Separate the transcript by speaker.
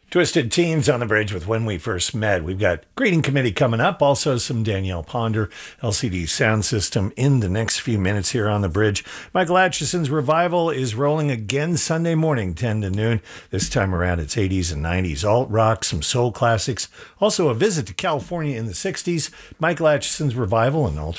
Speaker 1: Twisted Teens on the Bridge with When We First Met. We've got Greeting Committee coming up. Also, some Danielle Ponder, LCD Sound System in the next few minutes here on the Bridge. Michael Atchison's Revival is rolling again Sunday morning, 10 to noon. This time around, it's 80s and 90s alt rock, some soul classics. Also, a visit to California in the 60s. Michael Atchison's Revival and